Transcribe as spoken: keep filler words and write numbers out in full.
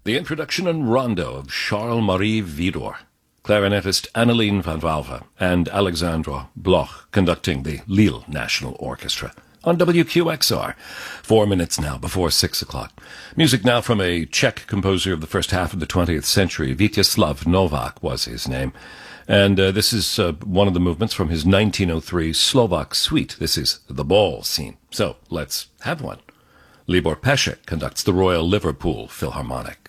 The introduction and rondo of Charles-Marie Widor, clarinetist Anneline van Valve, and Alexandre Bloch conducting the Lille National Orchestra on W Q X R. Four minutes now before six o'clock. Music now from a Czech composer of the first half of the twentieth century. Vítězslav Novak was his name. And uh, this is uh, one of the movements from his nineteen oh three Slovak Suite. This is the ball scene. So let's have one. Libor Pesek conducts the Royal Liverpool Philharmonic.